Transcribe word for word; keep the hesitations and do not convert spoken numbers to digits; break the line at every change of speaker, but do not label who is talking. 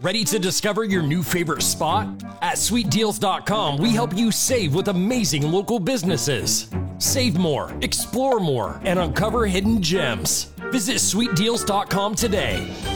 Ready to discover your new favorite spot? At sweet deals dot com, we help you save with amazing local businesses. Save more, explore more, and uncover hidden gems. Visit sweet deals dot com today.